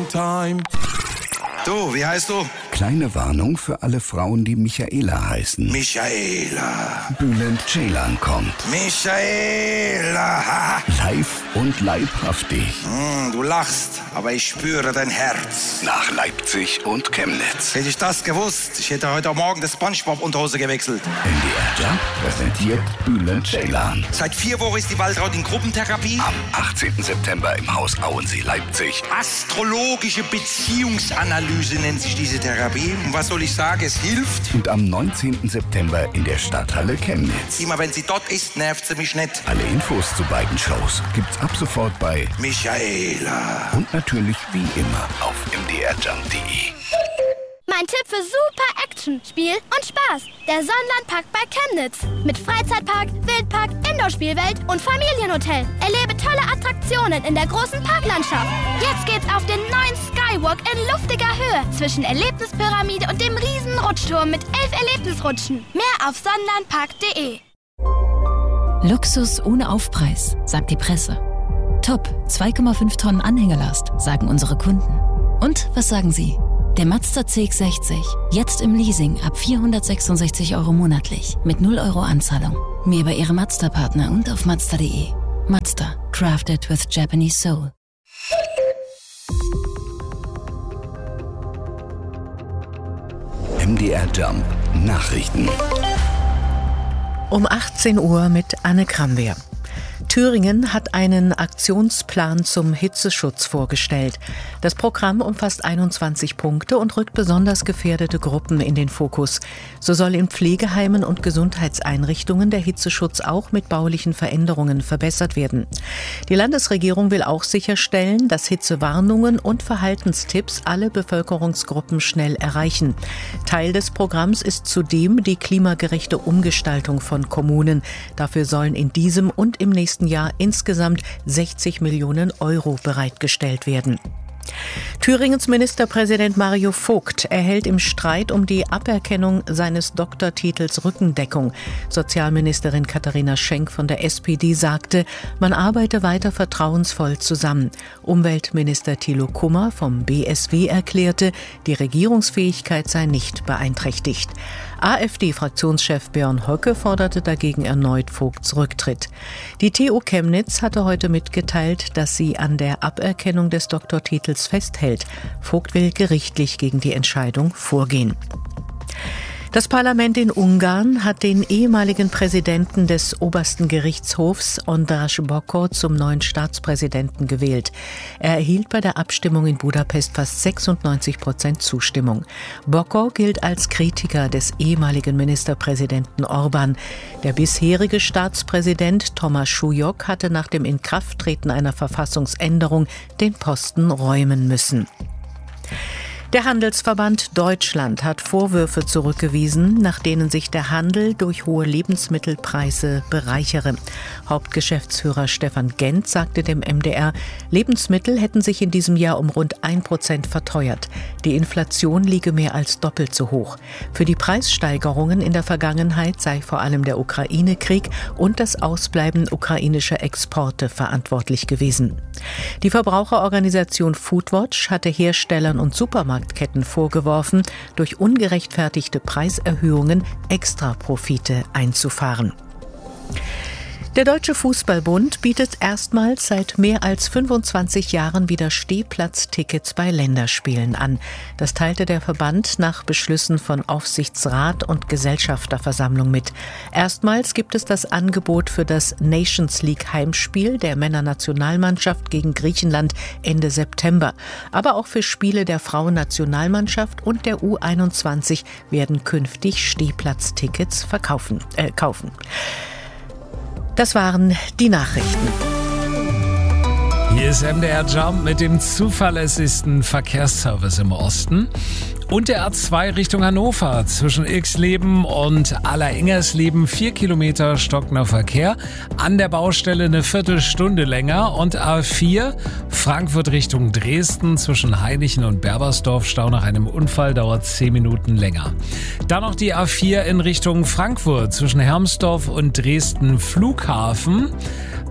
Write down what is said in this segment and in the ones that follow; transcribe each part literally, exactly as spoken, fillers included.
time. Du, wie heißt du? Kleine Warnung für alle Frauen, die Michaela heißen. Michaela. Bülent Ceylan kommt. Michaela. Live und leibhaftig. Mm, du lachst, aber ich spüre dein Herz. Nach Leipzig und Chemnitz. Hätte ich das gewusst, ich hätte heute Morgen das SpongeBob-Unterhose gewechselt. M D R Jump präsentiert Bülent Ceylan. Seit vier Wochen ist die Waltraud in Gruppentherapie. Am achtzehnten September im Haus Auensee, Leipzig. Astrologische Beziehungsanalyse nennt sich diese Therapie. Und was soll ich sagen, es hilft. Und am neunzehnten September in der Stadthalle Chemnitz. Immer wenn sie dort ist, nervt sie mich nicht. Alle Infos zu beiden Shows gibt's ab sofort bei Michaela. Und natürlich wie immer auf m d r jump punkt d e. Mein Tipp für super Action, Spiel und Spaß. Der Sonnenlandpark bei Chemnitz. Mit Freizeitpark, Wildpark, Indoor-Spielwelt und Familienhotel. Erlebe tolle Attraktionen in der großen Parklandschaft. Jetzt geht's auf den neuen Skywalk in luftiger Höhe zwischen Erlebnispyramide und dem riesen Rutschturm mit elf Erlebnisrutschen. Mehr auf sonnenlandpark punkt d e. Luxus ohne Aufpreis, sagt die Presse. Top, zwei Komma fünf Tonnen Anhängerlast, sagen unsere Kunden. Und was sagen Sie? Der Mazda C X sechzig, jetzt im Leasing ab vierhundertsechsundsechzig Euro monatlich mit null Euro Anzahlung. Mehr bei Ihrem Mazda-Partner und auf mazda punkt d e. Mazda, crafted with Japanese soul. M D R Jump Nachrichten. Um achtzehn Uhr mit Anne Kramwehr. Thüringen hat einen Aktionsplan zum Hitzeschutz vorgestellt. Das Programm umfasst einundzwanzig Punkte und rückt besonders gefährdete Gruppen in den Fokus. So soll in Pflegeheimen und Gesundheitseinrichtungen der Hitzeschutz auch mit baulichen Veränderungen verbessert werden. Die Landesregierung will auch sicherstellen, dass Hitzewarnungen und Verhaltenstipps alle Bevölkerungsgruppen schnell erreichen. Teil des Programms ist zudem die klimagerechte Umgestaltung von Kommunen. Dafür sollen in diesem und im nächsten Jahr insgesamt sechzig Millionen Euro bereitgestellt werden. Thüringens Ministerpräsident Mario Vogt erhält im Streit um die Aberkennung seines Doktortitels Rückendeckung. Sozialministerin Katharina Schenk von der S P D sagte, man arbeite weiter vertrauensvoll zusammen. Umweltminister Thilo Kummer vom B S W erklärte, die Regierungsfähigkeit sei nicht beeinträchtigt. AfD-Fraktionschef Björn Höcke forderte dagegen erneut Vogts Rücktritt. Die T U Chemnitz hatte heute mitgeteilt, dass sie an der Aberkennung des Doktortitels festhält. Vogt will gerichtlich gegen die Entscheidung vorgehen. Das Parlament in Ungarn hat den ehemaligen Präsidenten des obersten Gerichtshofs, András Bokor, zum neuen Staatspräsidenten gewählt. Er erhielt bei der Abstimmung in Budapest fast sechsundneunzig Prozent Zustimmung. Bokor gilt als Kritiker des ehemaligen Ministerpräsidenten Orbán. Der bisherige Staatspräsident Thomas Schulyok hatte nach dem Inkrafttreten einer Verfassungsänderung den Posten räumen müssen. Der Handelsverband Deutschland hat Vorwürfe zurückgewiesen, nach denen sich der Handel durch hohe Lebensmittelpreise bereichere. Hauptgeschäftsführer Stefan Gent sagte dem M D R, Lebensmittel hätten sich in diesem Jahr um rund ein Prozent verteuert. Die Inflation liege mehr als doppelt so hoch. Für die Preissteigerungen in der Vergangenheit sei vor allem der Ukraine-Krieg und das Ausbleiben ukrainischer Exporte verantwortlich gewesen. Die Verbraucherorganisation Foodwatch hatte Herstellern und Supermarktketten vorgeworfen, durch ungerechtfertigte Preiserhöhungen Extraprofite einzufahren. Der Deutsche Fußballbund bietet erstmals seit mehr als fünfundzwanzig Jahren wieder Stehplatztickets bei Länderspielen an. Das teilte der Verband nach Beschlüssen von Aufsichtsrat und Gesellschafterversammlung mit. Erstmals gibt es das Angebot für das Nations League Heimspiel der Männernationalmannschaft gegen Griechenland Ende September. Aber auch für Spiele der Frauennationalmannschaft und der U einundzwanzig werden künftig Stehplatztickets verkaufen, äh, kaufen. Das waren die Nachrichten. Hier ist M D R Jump mit dem zuverlässigsten Verkehrsservice im Osten. Und der A zwei Richtung Hannover zwischen Ilksleben und Alleringers-Leben vier Kilometer stockender Verkehr. An der Baustelle eine Viertelstunde länger. Und A vier Frankfurt Richtung Dresden zwischen Hainichen und Berbersdorf. Stau nach einem Unfall dauert zehn Minuten länger. Dann noch die A vier in Richtung Frankfurt zwischen Hermsdorf und Dresden Flughafen.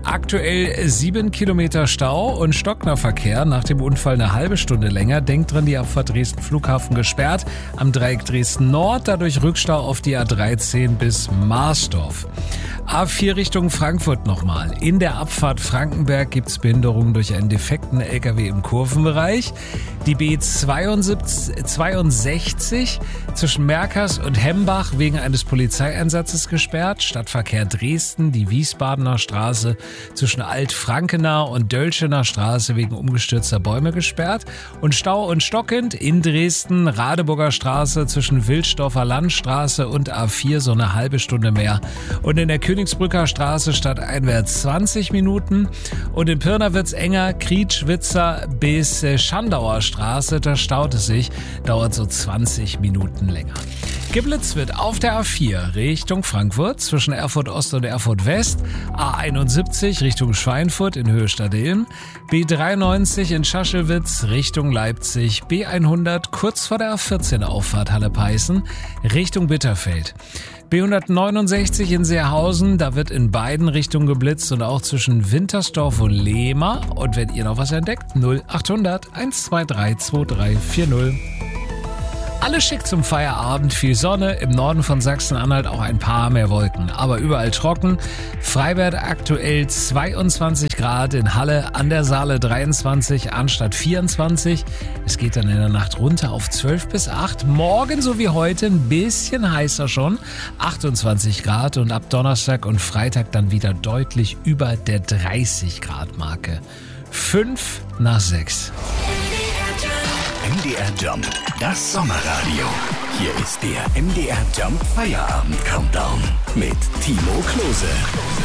Aktuell sieben Kilometer Stau und Stocknerverkehr. Nach dem Unfall eine halbe Stunde länger. Denkt dran, die Abfahrt Dresden Flughafen gesperrt. Am Dreieck Dresden Nord, dadurch Rückstau auf die A dreizehn bis Marsdorf. A vier Richtung Frankfurt nochmal. In der Abfahrt Frankenberg gibt's Behinderungen durch einen defekten L K W im Kurvenbereich. Die B zweiundsechzig zwischen Merkers und Hembach wegen eines Polizeieinsatzes gesperrt. Stadtverkehr Dresden, die Wiesbadener Straße zwischen Altfrankenau und Dölschener Straße wegen umgestürzter Bäume gesperrt. Und Stau und stockend in Dresden, Radeburger Straße zwischen Wilsdorfer Landstraße und A vier so eine halbe Stunde mehr. Und in der Königsbrücker Straße stadteinwärts zwanzig Minuten. Und in Pirna wird's enger, Krietschwitzer bis Schandauer Straße, da staut es sich, dauert so zwanzig Minuten länger. Geblitzt wird auf der A vier Richtung Frankfurt zwischen Erfurt Ost und Erfurt West, A einundsiebzig Richtung Schweinfurt in Höhe Stadtillen, B dreiundneunzig in Schaschelwitz Richtung Leipzig, B hundert kurz vor der A vierzehn Auffahrt Halle-Peißen Richtung Bitterfeld. B hundertneunundsechzig in Seerhausen, da wird in beiden Richtungen geblitzt und auch zwischen Wintersdorf und Lehmer. Und wenn ihr noch was entdeckt, null achthundert eins zwei drei zwei drei vier null. Alles schick zum Feierabend, viel Sonne, im Norden von Sachsen-Anhalt auch ein paar mehr Wolken, aber überall trocken. Freiberg aktuell zweiundzwanzig Grad, in Halle an der Saale dreiundzwanzig, Arnstadt vierundzwanzig. Es geht dann in der Nacht runter auf zwölf bis acht. Morgen so wie heute ein bisschen heißer schon, achtundzwanzig Grad und ab Donnerstag und Freitag dann wieder deutlich über der dreißig Grad Marke. fünf nach sechs. M D R Jump, das Sommerradio. Hier ist der M D R Jump Feierabend Countdown mit Timo Klose.